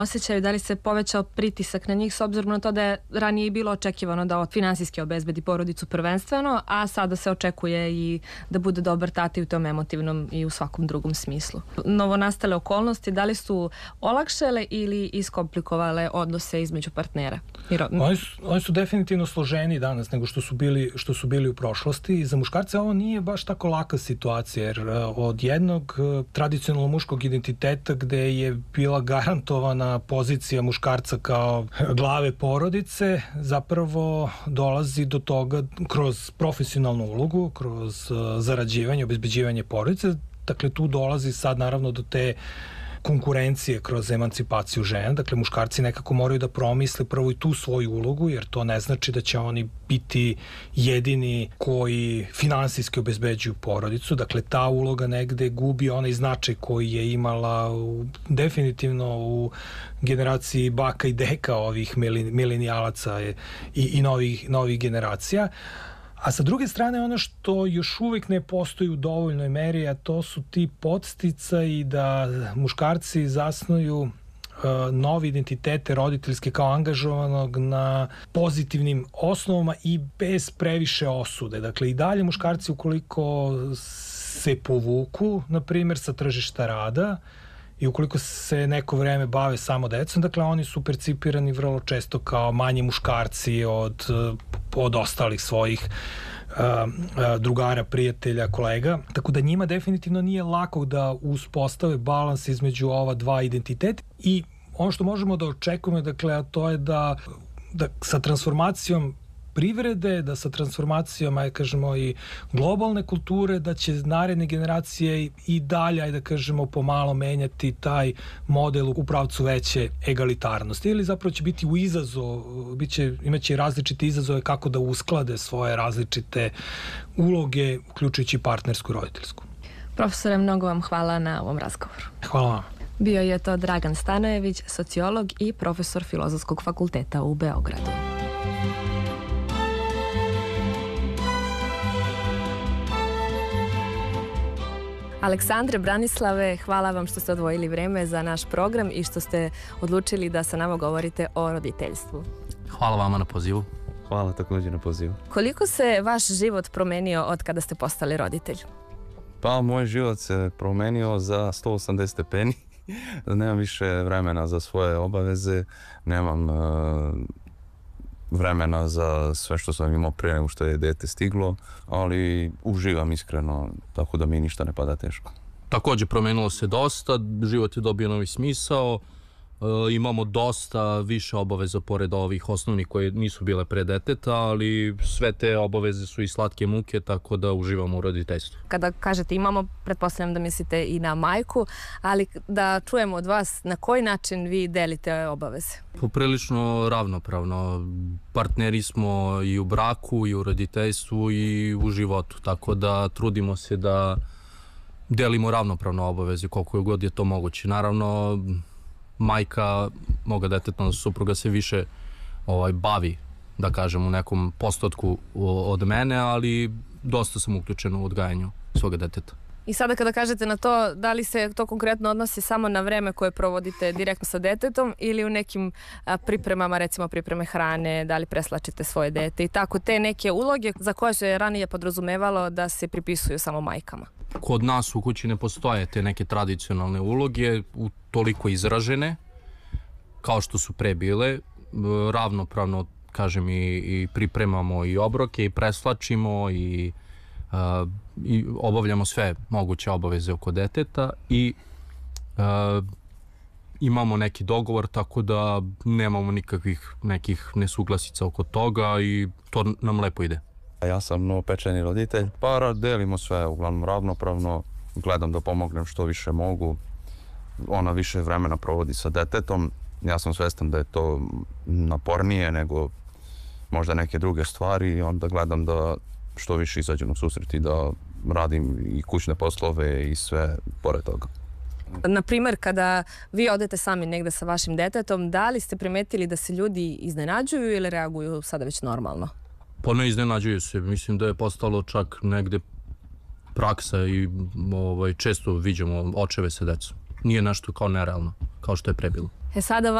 osjećaju, da li se povećao pritisak na njih s obzirom na to da je ranije bilo očekivano da finansijski obezbedi porodicu prvenstveno, a sada se očekuje i da bude dobar tata i u tom emotivnom i u svakom drugom smislu. Novonastale okolnosti, da li su olakšale ili iskomplikovale odnose između partnera? Oni su definitivno složeniji danas nego što su bili u prošlosti, i za muškarce ovo nije baš tako laka situacija, jer od jednog tradicionalno muškog identiteta gde je bila garantovana pozicija muškarca kao glave porodice, zapravo dolazi do toga kroz profesionalnu ulogu, kroz zarađivanje, obezbeđivanje porodice. Dakle, tu dolazi sad naravno do te konkurencije kroz emancipaciju žena. Dakle, muškarci nekako moraju da promisle prvo i tu svoju ulogu, jer to ne znači da će oni biti jedini koji finansijski obezbeđuju porodicu. Dakle, ta uloga negde gubi onaj značaj koji je imala definitivno u generaciji baka i deka ovih milenijalaca i novih generacija. A sa druge strane, ono što još uvek ne postoji u dovoljnoj meri, a to su ti podsticaji da muškarci zasnuju nove identitete roditeljske kao angažovanog na pozitivnim osnovama i bez previše osude. Dakle, i dalje muškarci ukoliko se povuku, na primjer, sa tržišta rada i ukoliko se neko vreme bave samo decom, dakle, oni su percipirani vrlo često kao manji muškarci od ostalih svojih drugara, prijatelja, kolega. Tako da njima definitivno nije lako da uspostave balans između ova dva identiteta, i ono što možemo da očekujemo, dakle, a to je da sa transformacijom privrede, da sa transformacijom, ajde kažemo, i globalne kulture, da će naredne generacije i dalje, ajde kažemo, pomalo menjati taj model u pravcu veće egalitarnosti, ili zapravo će biti u izazov, imaće različite izazove kako da usklade svoje različite uloge, uključujući partnersku, roditeljsku. Profesore, mnogo vam hvala na ovom razgovoru. Hvala vam. Bio je to Dragan Stanojević, sociolog i profesor Filozofskog fakulteta u Beogradu. Aleksandre, Branislave, hvala vam što ste odvojili vreme za naš program i što ste odlučili da sa nama govorite o roditeljstvu. Hvala vama na pozivu. Hvala također na pozivu. Koliko se vaš život promenio od kada ste postali roditelj? Pa, moj život se promenio za 180 stepeni. Nemam više vremena za svoje obaveze, nemam vremena za sve što sam imao prije nego što je dete stiglo, ali uživam iskreno, tako da mi ništa ne pada teško. Također promenilo se dosta, život je dobio novi smisao, imamo dosta više obaveza pored ovih osnovnih koje nisu bile pre deteta, ali sve te obaveze su i slatke muke, tako da uživamo u roditeljstvu. Kada kažete imamo, pretpostavljam da mislite i na majku, ali da čujemo od vas na koji način vi delite obaveze? Poprilično ravnopravno. Partneri smo i u braku, i u roditeljstvu, i u životu, tako da trudimo se da delimo ravnopravno obaveze koliko god je to moguće. Naravno, majka moga deteta, supruga se više bavi, da kažem, u nekom postotku od mene, ali dosta sam uključen u odgajanju svoga deteta. I sada kada kažete na to, da li se to konkretno odnosi samo na vreme koje provodite direktno sa detetom ili u nekim pripremama, recimo pripreme hrane, da li preslačite svoje dete i tako, te neke uloge za koje se ranije podrazumevalo da se pripisuju samo majkama? Kod nas u kući ne postoje te neke tradicionalne uloge toliko izražene kao što su pre bile. Ravnopravno, kažem, i pripremamo i obroke i preslačimo i obavljamo sve moguće obaveze oko deteta i imamo neki dogovor, tako da nemamo nikakvih nekih nesuglasica oko toga i to nam lepo ide. Ja sam novopečeni roditelj, pa delimo sve uglavnom ravnopravno, gledam da pomognem što više mogu. Ona više vremena provodi sa detetom, ja sam svestan da je to napornije nego možda neke druge stvari i onda gledam da što više izađem u susret i da radim i kućne poslove i sve pored toga. Na primjer, kada vi odete sami negde sa vašim detetom, da li ste primetili da se ljudi iznenađuju ili reaguju sada već normalno? Pa ne iznenađuju se, mislim da je postalo čak negde praksa i često viđamo očeve sa decom. Nije nešto kao nerealno, kao što je pre bilo. Sada